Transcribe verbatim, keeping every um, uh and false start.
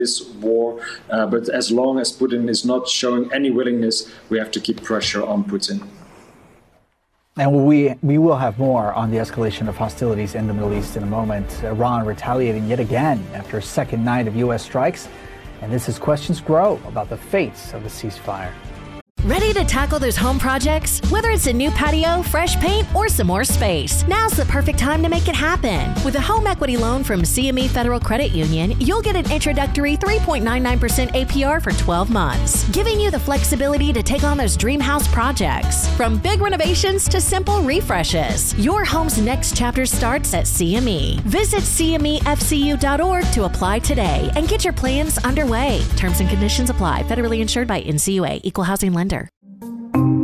this war. Uh, but as long as Putin is not showing any willingness, we have to keep pressure on Putin. And we we will have more on the escalation of hostilities in the Middle East in a moment. Iran retaliating yet again after a second night of U S strikes. And this as questions grow about the fates of the ceasefire. Ready to tackle those home projects? Whether it's a new patio, fresh paint, or some more space, now's the perfect time to make it happen. With a home equity loan from C M E Federal Credit Union, you'll get an introductory three point nine nine percent A P R for twelve months, giving you the flexibility to take on those dream house projects. From big renovations to simple refreshes, your home's next chapter starts at C M E. Visit C M E F C U dot org to apply today and get your plans underway. Terms and conditions apply. Federally insured by N C U A. Equal housing lender.